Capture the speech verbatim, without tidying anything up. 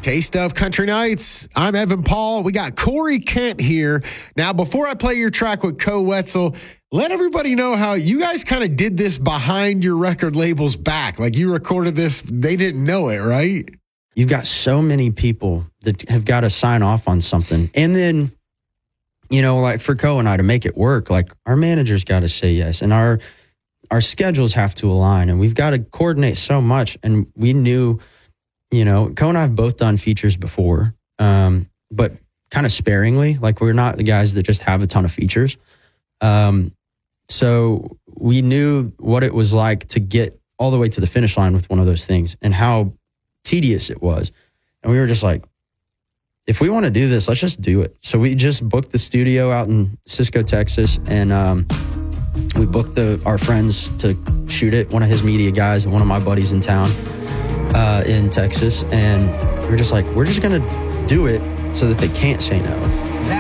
Taste of Country Nights. I'm Evan Paul. We got Corey Kent here. Now, before I play your track with Co Wetzel, let everybody know how you guys kind of did this behind your record label's back. Like you recorded this, they didn't know it, right? You've got so many people that have got to sign off on something. And then, you know, like for Co and I to make it work, like our manager's got to say yes. And our our schedules have to align. And we've got to coordinate so much. And we knew... You know, Co and I have both done features before, um, but kind of sparingly. Like we're not the guys that just have a ton of features. Um, so we knew what it was like to get all the way to the finish line with one of those things and how tedious it was. And we were just like, if we want to do this, let's just do it. So we just booked the studio out in Cisco, Texas, and um, we booked the our friends to shoot it. One of his media guys and one of my buddies in town. Uh, in Texas, and we're just like, we're just gonna do it so that they can't say no.